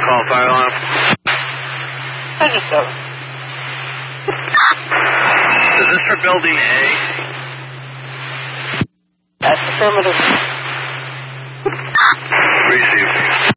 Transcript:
call fire alarm. Engine 7. Is this for building A? That's affirmative. Receive.